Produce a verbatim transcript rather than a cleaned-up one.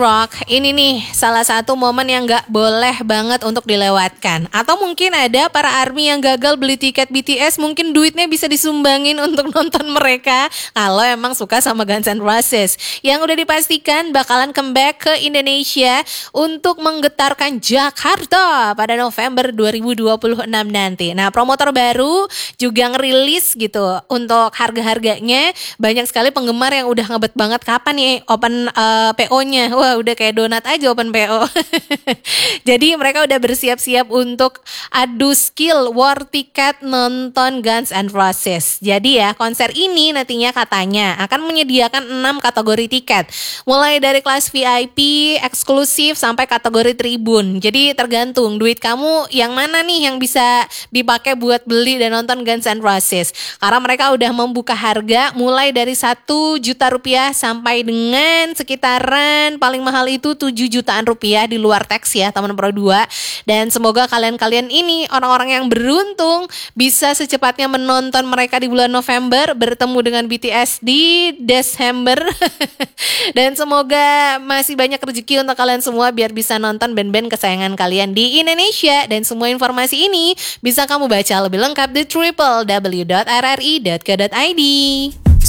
Rock, ini nih salah satu momen yang gak boleh banget untuk dilewatkan. Atau mungkin ada para ARMY yang gagal beli tiket B T S, mungkin duitnya bisa disumbangin untuk nonton mereka kalau emang suka sama Guns N' Roses, yang udah dipastikan bakalan comeback ke Indonesia untuk menggetarkan Jakarta pada November dua ribu dua puluh enam nanti. Nah, promotor baru juga ngerilis gitu untuk harga-harganya. Banyak sekali penggemar yang udah ngebet banget kapan nih open uh, P O-nya. Wah, udah kayak donat aja open P O. Jadi mereka udah bersiap-siap untuk adu skill war tiket nonton Guns N' Roses. Jadi ya, konser ini nantinya katanya akan menyediakan enam kategori tiket, mulai dari kelas V I P, eksklusif, sampai kategori tribun. Jadi tergantung duit kamu yang mana nih yang bisa dipakai buat beli dan nonton Guns N' Roses. Karena mereka udah membuka harga mulai dari satu juta rupiah sampai dengan sekitaran paling mahal itu tujuh jutaan rupiah di luar teks ya teman Pro dua. Dan semoga kalian-kalian ini orang-orang yang beruntung bisa secepatnya menonton mereka di bulan November, bertemu dengan B T S di Desember. Dan semoga masih banyak rezeki untuk kalian semua biar bisa nonton band-band kesayangan kalian di Indonesia. Dan semua informasi ini bisa kamu baca lebih lengkap di w w w dot r r i dot co dot i d.